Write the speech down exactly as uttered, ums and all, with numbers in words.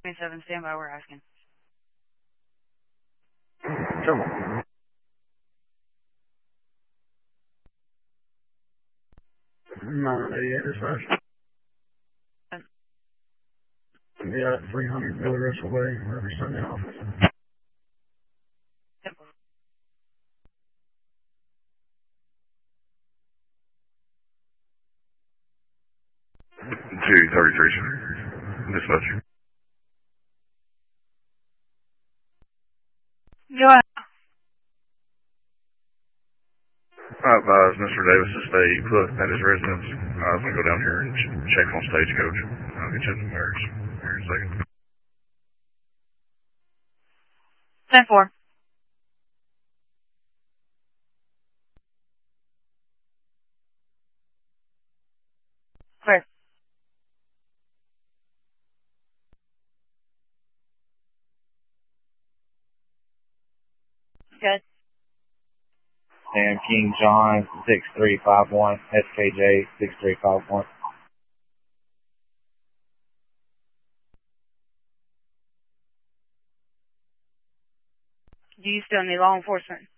twenty-seven, stand by, we're asking. Come on. nine eighty-eight dispatch. Yeah, three hundred Billy Russell Way, wherever you send the office. two thirty-three, dispatch. Go ahead. I advise Mister Davis to stay put at his residence. I was going to go down here and ch- check on Stagecoach. I'll get you the numbers here in a second. ten four. Clear. Good. Sam King John, six three five one, S K J, six three five one. Do you still need law enforcement?